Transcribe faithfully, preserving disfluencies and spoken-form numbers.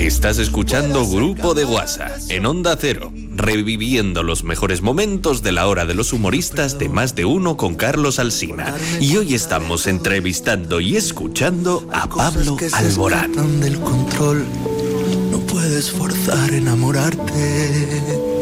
Estás escuchando Grupo de WhatsApp en Onda Cero, reviviendo los mejores momentos de la hora de los humoristas de Más de Uno con Carlos Alsina. Y hoy estamos entrevistando y escuchando a Pablo Alborán. Del control, no puedes forzar enamorarte.